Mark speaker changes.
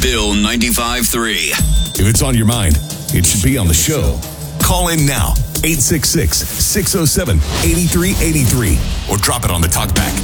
Speaker 1: Bill 95.3.
Speaker 2: If it's on your mind, it should be on the show. Call in now, 866-607-8383, or drop it on the talkback